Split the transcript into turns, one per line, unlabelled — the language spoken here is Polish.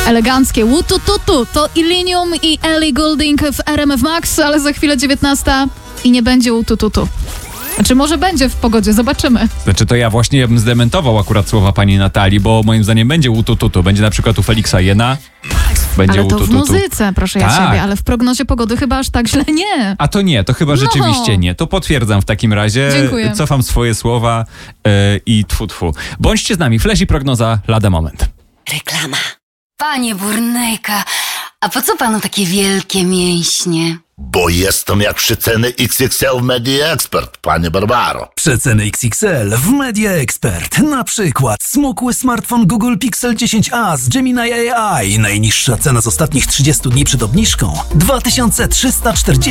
Eleganckie łutututu to Illenium i Ellie Goulding w RMF Max, ale za chwilę 19 i nie będzie łutututu. Znaczy może będzie w pogodzie, zobaczymy.
Znaczy to ja właśnie bym zdementował akurat słowa pani Natalii, bo moim zdaniem będzie łutututu. Będzie na przykład u Feliksa Jena. Będzie
Ale to w
łutututu.
muzyce, proszę ja
Tak.
ciebie, ale w prognozie pogody chyba aż tak źle nie.
A to nie, to chyba rzeczywiście nie. To potwierdzam w takim razie.
Dziękuję.
Cofam swoje słowa i tfu. Bądźcie z nami. Flash i prognoza lada moment.
Reklama. Panie Burnejka, a po co panu takie wielkie mięśnie?
Bo jestem jak przeceny XXL w Media Expert, panie Barbaro.
Przeceny XXL w Media Expert. Na przykład smukły smartfon Google Pixel 10a z Gemini AI. Najniższa cena z ostatnich 30 dni przed obniżką 2340